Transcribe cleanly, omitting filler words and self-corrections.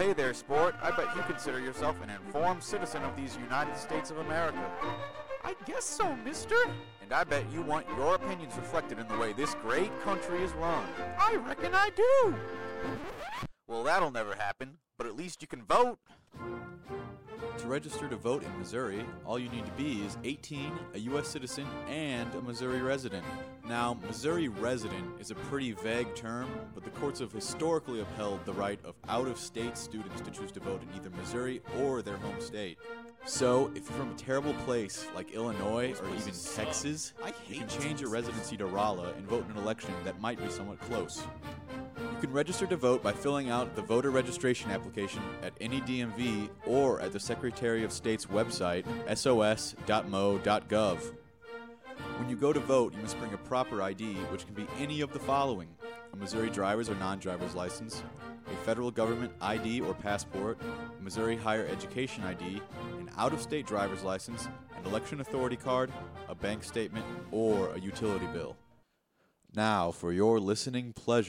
hey there, sport. I bet you consider yourself an informed citizen of these United States of America. I guess so, mister. And I bet you want your opinions reflected in the way this great country is run. I reckon I do. Well, that'll never happen, but at least you can vote. To register to vote in Missouri, all you need to be is 18, a U.S. citizen, and a Missouri resident. Now, Missouri resident is a pretty vague term, but the courts have historically upheld the right of out-of-state students to choose to vote in either Missouri or their home state. So, if you're from a terrible place like Illinois or even Texas, you can change your residency to Rolla and vote in an election that might be somewhat close. You can register to vote by filling out the voter registration application at any DMV or at the Secretary of State's website, sos.mo.gov. When you go to vote, you must bring a proper ID, which can be any of the following: a Missouri driver's or non-driver's license, a federal government ID or passport, a Missouri higher education ID, an out-of-state driver's license, an election authority card, a bank statement, or a utility bill. Now, for your listening pleasure,